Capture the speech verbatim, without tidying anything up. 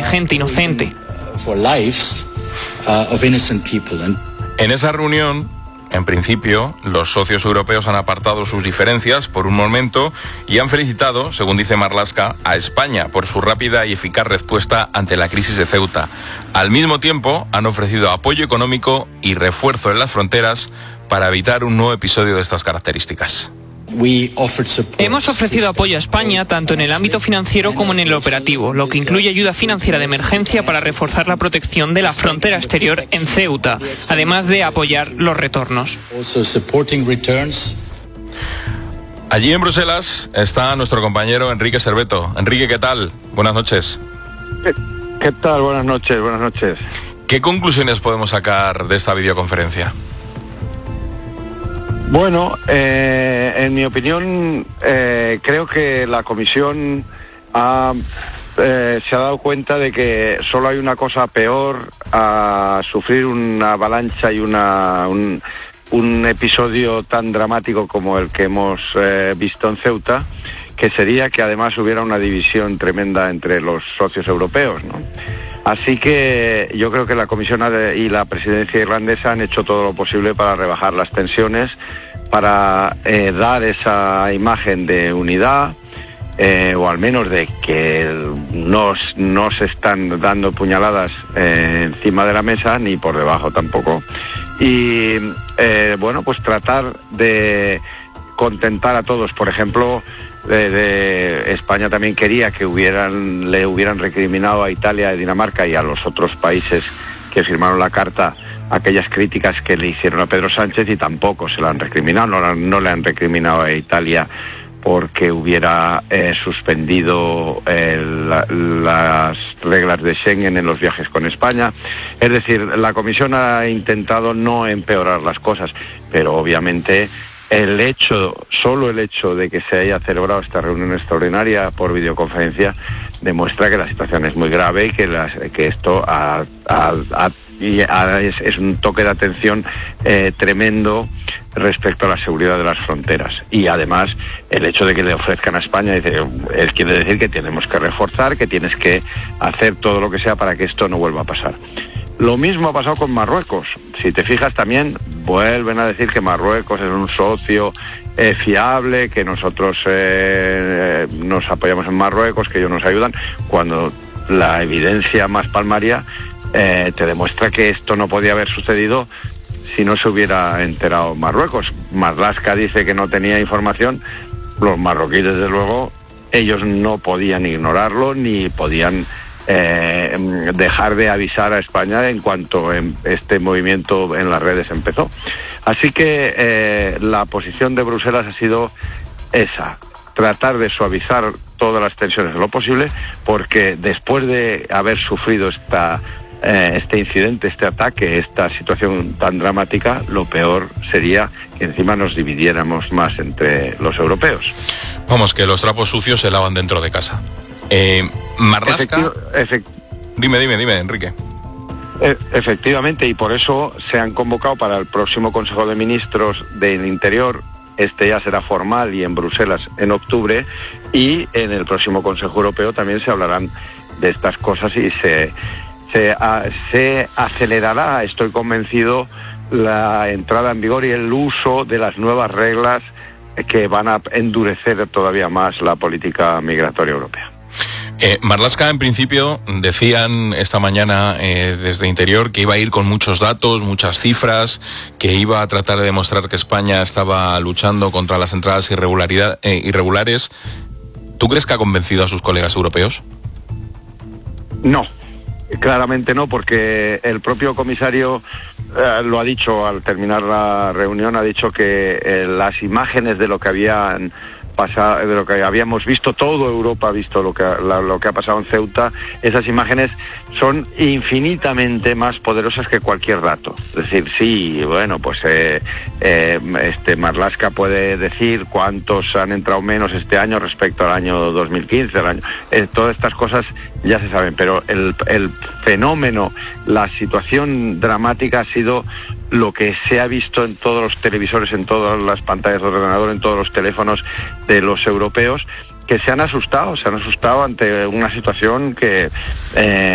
gente inocente. En esa reunión, en principio, los socios europeos han apartado sus diferencias por un momento y han felicitado, según dice Marlaska, a España por su rápida y eficaz respuesta ante la crisis de Ceuta. Al mismo tiempo, han ofrecido apoyo económico y refuerzo en las fronteras para evitar un nuevo episodio de estas características. Hemos ofrecido apoyo a España tanto en el ámbito financiero como en el operativo, lo que incluye ayuda financiera de emergencia para reforzar la protección de la frontera exterior en Ceuta, además de apoyar los retornos. Allí en Bruselas está nuestro compañero Enrique Serveto. Enrique, ¿qué tal? Buenas noches. ¿Qué, qué tal? Buenas noches, buenas noches. ¿Qué conclusiones podemos sacar de esta videoconferencia? Bueno, eh, en mi opinión, eh, creo que la Comisión ha, eh, se ha dado cuenta de que solo hay una cosa peor a sufrir una avalancha y una, un, un episodio tan dramático como el que hemos eh, visto en Ceuta, que sería que además hubiera una división tremenda entre los socios europeos, ¿no? Así que yo creo que la Comisión y la presidencia irlandesa han hecho todo lo posible para rebajar las tensiones, para eh, dar esa imagen de unidad, eh, o al menos de que no, no se están dando puñaladas eh, encima de la mesa, ni por debajo tampoco. Y eh, bueno, pues tratar de contentar a todos. Por ejemplo, De, de España también quería que hubieran le hubieran recriminado a Italia y Dinamarca y a los otros países que firmaron la carta aquellas críticas que le hicieron a Pedro Sánchez, y tampoco se la han recriminado, no, no le han recriminado a Italia porque hubiera eh, suspendido eh, la, las reglas de Schengen en los viajes con España. Es decir, la Comisión ha intentado no empeorar las cosas, pero obviamente el hecho, solo el hecho de que se haya celebrado esta reunión extraordinaria por videoconferencia demuestra que la situación es muy grave y que, las, que esto ha, ha, ha, ha, es, es un toque de atención eh, tremendo respecto a la seguridad de las fronteras. Y además el hecho de que le ofrezcan a España dice, es, quiere decir que tenemos que reforzar, que tienes que hacer todo lo que sea para que esto no vuelva a pasar. Lo mismo ha pasado con Marruecos. Si te fijas, también vuelven a decir que Marruecos es un socio eh, fiable, que nosotros eh, nos apoyamos en Marruecos, que ellos nos ayudan, cuando la evidencia más palmaria eh, te demuestra que esto no podía haber sucedido si no se hubiera enterado Marruecos. Marlaska dice que no tenía información. Los marroquíes, desde luego, ellos no podían ignorarlo ni podían Eh, dejar de avisar a España en cuanto en este movimiento en las redes empezó. Así que eh, la posición de Bruselas ha sido esa, tratar de suavizar todas las tensiones lo posible, porque después de haber sufrido esta, eh, este incidente, este ataque, esta situación tan dramática, lo peor sería que encima nos dividiéramos más entre los europeos. Vamos, que los trapos sucios se lavan dentro de casa. Eh, Marlaska... Efectiv- efect- dime, dime, dime, Enrique. E- efectivamente, y por eso se han convocado para el próximo Consejo de Ministros del Interior. Este ya será formal y en Bruselas en octubre, y en el próximo Consejo Europeo también se hablarán de estas cosas y se, se, a, se acelerará, estoy convencido, la entrada en vigor y el uso de las nuevas reglas que van a endurecer todavía más la política migratoria europea. Eh, Marlaska, en principio, decían esta mañana eh, desde Interior que iba a ir con muchos datos, muchas cifras, que iba a tratar de demostrar que España estaba luchando contra las entradas irregularidad, eh, irregulares. ¿Tú crees que ha convencido a sus colegas europeos? No, claramente no, porque el propio comisario eh, lo ha dicho al terminar la reunión, ha dicho que eh, las imágenes de lo que habían pasado, de lo que habíamos visto, toda Europa ha visto lo que, la, lo que ha pasado en Ceuta, esas imágenes son infinitamente más poderosas que cualquier dato. Es decir, sí, bueno, pues eh, eh, este Marlaska puede decir cuántos han entrado menos este año respecto al año dos mil quince, el año, eh, todas estas cosas ya se saben, pero el, el fenómeno, la situación dramática ha sido lo que se ha visto en todos los televisores, en todas las pantallas de ordenador, en todos los teléfonos de los europeos, que se han asustado, se han asustado ante una situación que... Eh,